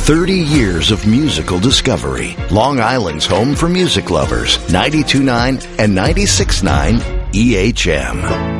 30 years of musical discovery. Long Island's home for music lovers. 92.9 and 96.9 EHM.